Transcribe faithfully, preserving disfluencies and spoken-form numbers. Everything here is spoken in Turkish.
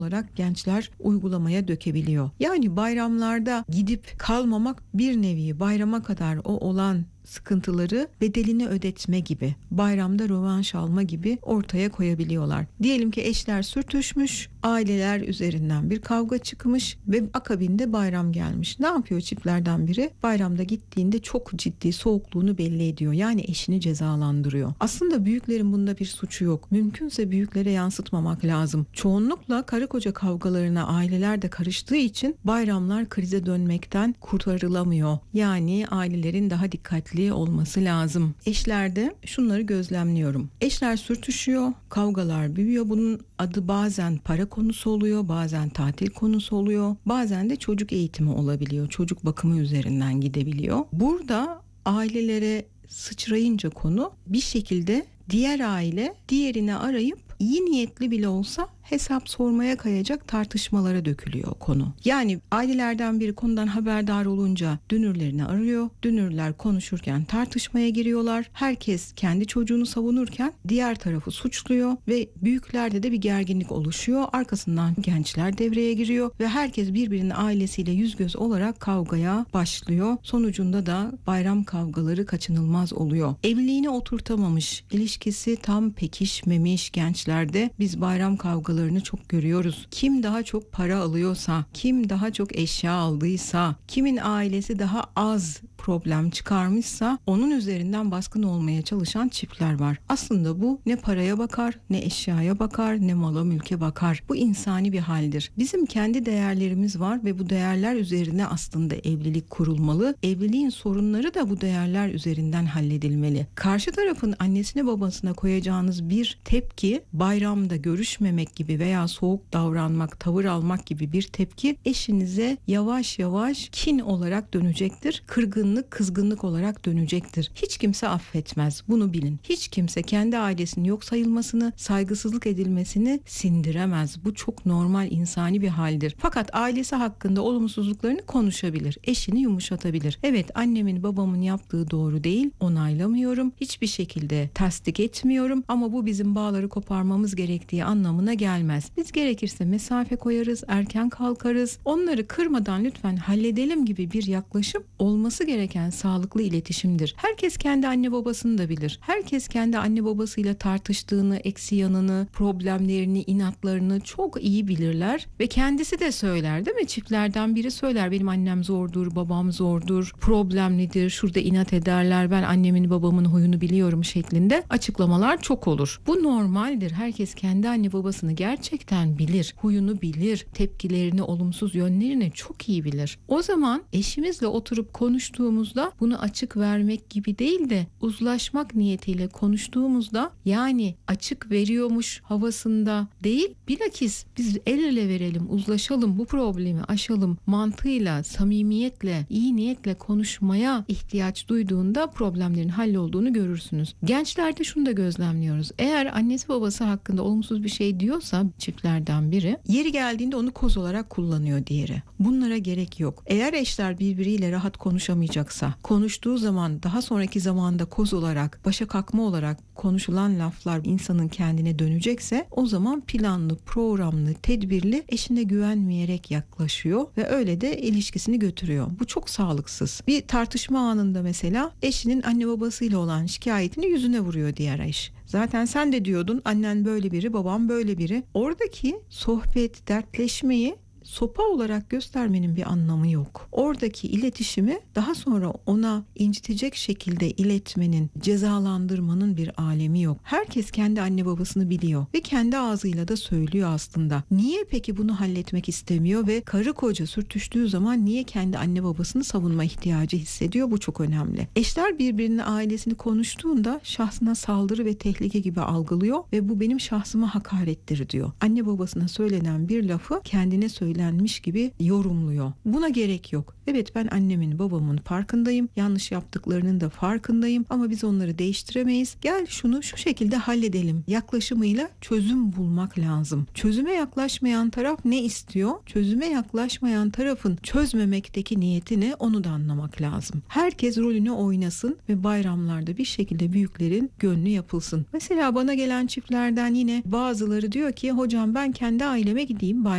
olarak gençler uygulamaya dökebiliyor. Yani bayramlarda gidip kalmamak bir nevi bayrama kadar o olan sıkıntıları bedelini ödetme gibi, bayramda rövanş alma gibi ortaya koyabiliyorlar. Diyelim ki eşler sürtüşmüş, aileler üzerinden bir kavga çıkmış ve akabinde bayram gelmiş. Ne yapıyor çiftlerden biri? Bayramda gittiğinde çok ciddi soğukluğunu belli ediyor. Yani eşini cezalandırıyor. Aslında büyüklerin bunda bir suçu yok. Mümkünse büyüklere yansıtmamak lazım. Çoğunlukla karı koca kavgalarına aileler de karıştığı için bayramlar krize dönmekten kurtarılamıyor. Yani ailelerin daha dikkatli olması lazım. Eşlerde şunları gözlemliyorum. Eşler sürtüşüyor, kavgalar büyüyor. Bunun adı bazen para konusu oluyor, bazen tatil konusu oluyor, bazen de çocuk eğitimi olabiliyor. Çocuk bakımı üzerinden gidebiliyor. Burada ailelere sıçrayınca konu bir şekilde diğer aile diğerini arayıp iyi niyetli bile olsa hesap sormaya kayacak tartışmalara dökülüyor konu. Yani ailelerden biri konudan haberdar olunca dünürlerini arıyor. Dünürler konuşurken tartışmaya giriyorlar. Herkes kendi çocuğunu savunurken diğer tarafı suçluyor ve büyüklerde de bir gerginlik oluşuyor. Arkasından gençler devreye giriyor ve herkes birbirinin ailesiyle yüz göz olarak kavgaya başlıyor. Sonucunda da bayram kavgaları kaçınılmaz oluyor. Evliliğini oturtamamış, ilişkisi tam pekişmemiş gençlerde biz bayram kavgaları çok görüyoruz. Kim daha çok para alıyorsa, kim daha çok eşya aldıysa, kimin ailesi daha az problem çıkarmışsa onun üzerinden baskın olmaya çalışan çiftler var. Aslında bu ne paraya bakar, ne eşyaya bakar, ne mala mülke bakar. Bu insani bir haldir. Bizim kendi değerlerimiz var ve bu değerler üzerine aslında evlilik kurulmalı. Evliliğin sorunları da bu değerler üzerinden halledilmeli. Karşı tarafın annesine babasına koyacağınız bir tepki, bayramda görüşmemek gibi veya soğuk davranmak, tavır almak gibi bir tepki eşinize yavaş yavaş kin olarak dönecektir. Kırgınlık, kızgınlık olarak dönecektir. Hiç kimse affetmez. Bunu bilin. Hiç kimse kendi ailesinin yok sayılmasını, saygısızlık edilmesini sindiremez. Bu çok normal, insani bir haldir. Fakat ailesi hakkında olumsuzluklarını konuşabilir. Eşini yumuşatabilir. Evet, annemin babamın yaptığı doğru değil. Onaylamıyorum. Hiçbir şekilde tasdik etmiyorum ama bu bizim bağları koparmamız gerektiği anlamına gelmez. Biz gerekirse mesafe koyarız, erken kalkarız. Onları kırmadan lütfen halledelim gibi bir yaklaşım olması gereken sağlıklı iletişimdir. Herkes kendi anne babasını da bilir. Herkes kendi anne babasıyla tartıştığını, eksi yanını, problemlerini, inatlarını çok iyi bilirler ve kendisi de söyler, değil mi? Çiftlerden biri söyler, benim annem zordur, babam zordur, problemlidir, şurada inat ederler, ben annemin babamın huyunu biliyorum şeklinde açıklamalar çok olur. Bu normaldir. Herkes kendi anne babasını gerçekten bilir, huyunu bilir, tepkilerini, olumsuz yönlerini çok iyi bilir. O zaman eşimizle oturup konuştuğumuzda bunu açık vermek gibi değil de uzlaşmak niyetiyle konuştuğumuzda, yani açık veriyormuş havasında değil, bilakis biz el ele verelim, uzlaşalım, bu problemi aşalım mantığıyla, samimiyetle, iyi niyetle konuşmaya ihtiyaç duyduğunda problemlerin hallolduğunu görürsünüz. Gençlerde şunu da gözlemliyoruz. Eğer annesi babası hakkında olumsuz bir şey diyorsa çiftlerden biri, yeri geldiğinde onu koz olarak kullanıyor diğeri. Bunlara gerek yok. Eğer eşler birbiriyle rahat konuşamayacaksa, konuştuğu zaman daha sonraki zamanda koz olarak, başa kalkma olarak konuşulan laflar insanın kendine dönecekse, o zaman planlı, programlı, tedbirli, eşine güvenmeyerek yaklaşıyor ve öyle de ilişkisini götürüyor. Bu çok sağlıksız. Bir tartışma anında mesela eşinin anne babasıyla olan şikayetini yüzüne vuruyor diğer eş. Zaten sen de diyordun annen böyle biri, babam böyle biri. Oradaki sohbet, dertleşmeyi sopa olarak göstermenin bir anlamı yok. Oradaki iletişimi daha sonra ona incitecek şekilde iletmenin, cezalandırmanın bir alemi yok. Herkes kendi anne babasını biliyor ve kendi ağzıyla da söylüyor aslında. Niye peki bunu halletmek istemiyor ve karı koca sürtüştüğü zaman niye kendi anne babasını savunma ihtiyacı hissediyor? Bu çok önemli. Eşler birbirinin ailesini konuştuğunda şahsına saldırı ve tehlike gibi algılıyor ve bu benim şahsıma hakarettir diyor. Anne babasına söylenen bir lafı kendine söylenen gibi yorumluyor. Buna gerek yok. Evet, ben annemin babamın farkındayım. Yanlış yaptıklarının da farkındayım ama biz onları değiştiremeyiz. Gel şunu şu şekilde halledelim yaklaşımıyla çözüm bulmak lazım. Çözüme yaklaşmayan taraf ne istiyor? Çözüme yaklaşmayan tarafın çözmemekteki niyetini, onu da anlamak lazım. Herkes rolünü oynasın ve bayramlarda bir şekilde büyüklerin gönlü yapılsın. Mesela bana gelen çiftlerden yine bazıları diyor ki, hocam ben kendi aileme gideyim bayram